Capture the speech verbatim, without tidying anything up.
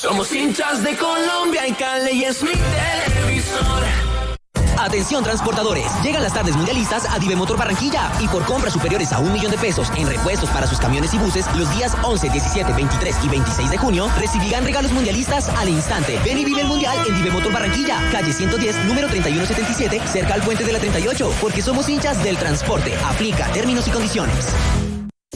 Somos hinchas de Colombia y Cali es mi televisor. Atención transportadores, llegan las tardes mundialistas a Divemotor Barranquilla y por compras superiores a un millón de pesos en repuestos para sus camiones y buses los días once, diecisiete, veintitrés y veintiséis de junio recibirán regalos mundialistas al instante. Ven y vive el mundial en Divemotor Barranquilla, calle ciento diez, número treinta y uno setenta y siete, cerca al puente de la treinta y ocho, porque somos hinchas del transporte. Aplica términos y condiciones.